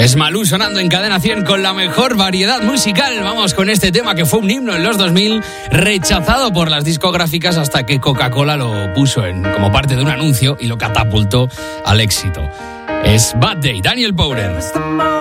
Es Malú sonando en Cadena 100 con la mejor variedad musical. Vamos con este tema que fue un himno en los 2000, rechazado por las discográficas hasta que Coca-Cola lo puso como parte de un anuncio y lo catapultó al éxito. Es Bad Day, Daniel Powder.